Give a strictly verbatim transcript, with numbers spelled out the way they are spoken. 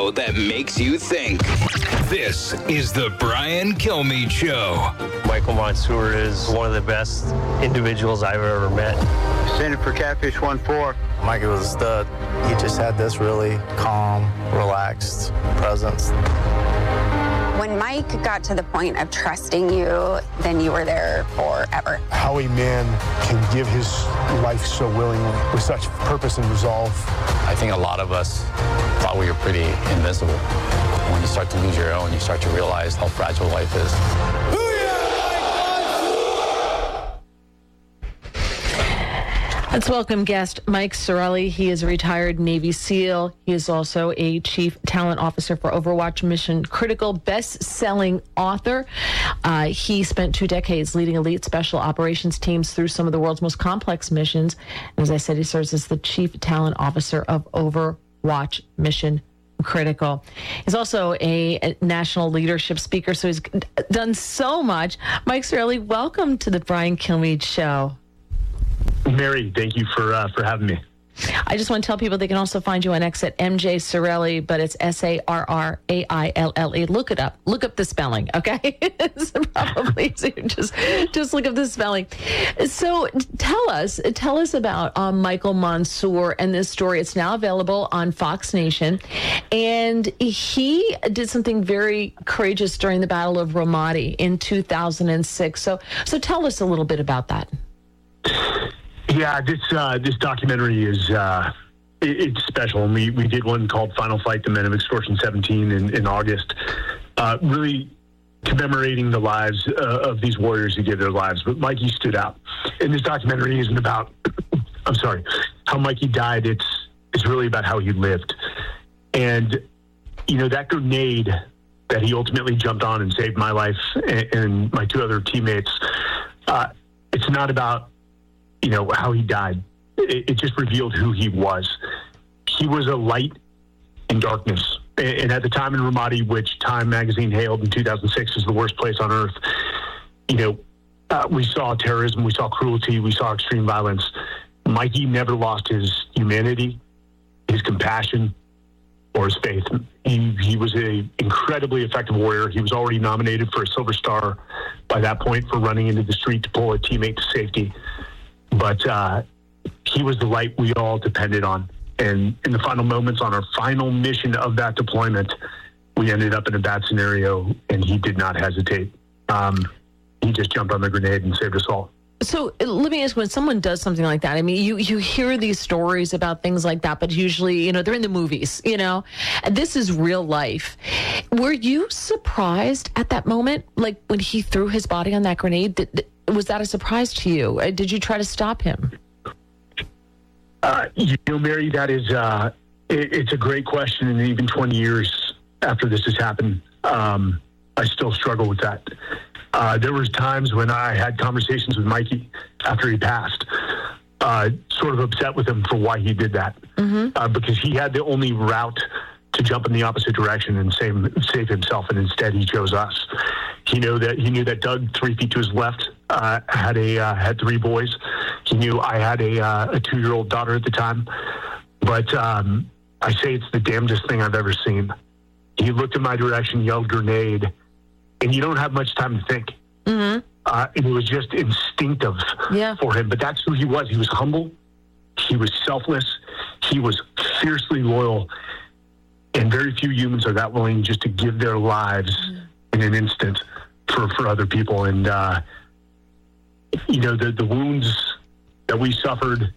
show that makes you think. This is the Brian Kilmeade Show. Michael Monsoor is one of the best individuals I've ever met. Standing for Catfish one four. Mikey was a stud. He just had this really calm, relaxed presence. When Mike got to the point of trusting you, then you were there forever. How a man can give his life so willingly, with such purpose and resolve. I think a lot of us thought we were pretty invincible. When you start to lose your own, you start to realize how fragile life is. Let's welcome guest Mike Sarraille. He is a retired Navy SEAL. He is also a Chief Talent Officer for Overwatch Mission Critical, best-selling author. Uh, he spent two decades leading elite special operations teams through some of the world's most complex missions. And as I said, he serves as the Chief Talent Officer of Overwatch Mission Critical. He's also a, a national leadership speaker, so he's done so much. Mike Sarraille, welcome to the Brian Kilmeade Show. Mary, thank you for uh, for having me. I just want to tell people they can also find you on X at M J Sarraille, but it's S A R R A I L L E. Look it up. Look up the spelling, okay? It's probably just just look up the spelling. So tell us, tell us about um, Michael Monsoor and this story. It's now available on Fox Nation, and he did something very courageous during the Battle of Ramadi in two thousand six. So, so tell us a little bit about that. Yeah, this uh, this documentary is uh, it, it's special. And we, we did one called Final Fight, The Men of Extortion seventeen in, in August, uh, really commemorating the lives uh, of these warriors who gave their lives. But Mikey stood out. And this documentary isn't about, I'm sorry, how Mikey died. It's, it's really about how he lived. And, you know, that grenade that he ultimately jumped on and saved my life and, and my two other teammates, uh, it's not about, you know, how he died. It, it just revealed who he was. He was a light in darkness. And, and at the time in Ramadi, which Time magazine hailed in two thousand six as the worst place on earth, you know, uh, we saw terrorism, we saw cruelty, we saw extreme violence. Mikey never lost his humanity, his compassion, or his faith. He, he was an incredibly effective warrior. He was already nominated for a Silver Star by that point for running into the street to pull a teammate to safety. But uh, he was the light we all depended on. And in the final moments on our final mission of that deployment, we ended up in a bad scenario, and he did not hesitate. Um, he just jumped on the grenade and saved us all. So let me ask, when someone does something like that, I mean, you, you hear these stories about things like that, but usually, you know, they're in the movies, you know, and this is real life. Were you surprised at that moment? Like when he threw his body on that grenade, did, was that a surprise to you? Did you try to stop him? Uh, you know, Mary, that is, uh, it, it's a great question. And even twenty years after this has happened, um, I still struggle with that. Uh, there was times when I had conversations with Mikey after he passed, uh, sort of upset with him for why he did that. Mm-hmm. Uh, because he had the only route to jump in the opposite direction and save, save himself, and instead he chose us. He knew that he knew that Doug, three feet to his left, uh, had a uh, had three boys. He knew I had a uh, a two-year-old daughter at the time. But um, I say it's the damnedest thing I've ever seen. He looked in my direction, yelled grenade, and you don't have much time to think. Mm-hmm. Uh, and it was just instinctive yeah. for him. But that's who he was. He was humble. He was selfless. He was fiercely loyal. And very few humans are that willing just to give their lives mm-hmm. in an instant for, for other people. And, uh, you know, the, the wounds that we suffered